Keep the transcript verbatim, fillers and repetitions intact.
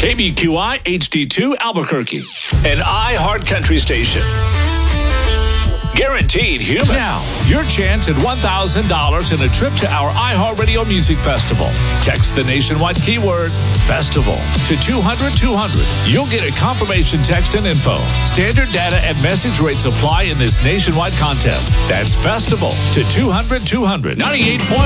K B Q I H D two Albuquerque, an iHeart Country station. Guaranteed human. Now, your chance at one thousand dollars and a trip to our iHeartRadio Music Festival. Text the nationwide keyword FESTIVAL to two hundred two hundred. You'll get a confirmation text and info. Standard data and message rates apply in this nationwide contest. That's FESTIVAL to two hundred two hundred. ninety-eight point